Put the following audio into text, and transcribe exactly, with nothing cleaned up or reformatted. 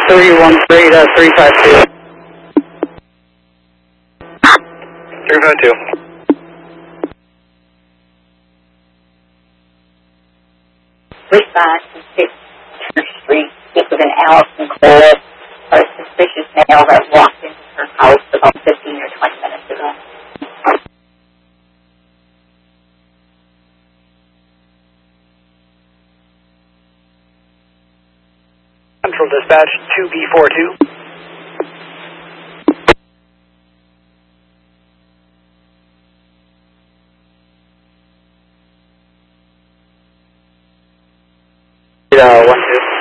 three one three to three five two. three five two. Response to Sixth Street. This was an Allison Cole, a suspicious male that walked into her house about fifteen or twenty minutes ago. Central Dispatch two B four two. Uh, one two.